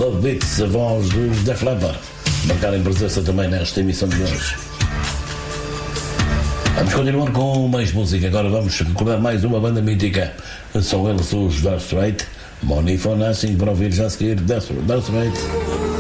Love Beats, a voz dos Def Leppard, marcarem presença também nesta emissão de hoje. Vamos continuar com mais música. Agora vamos recordar mais uma banda mítica. São eles os Dire Straits. Money for Nothing, para ouvir já a seguir. Dire Straits.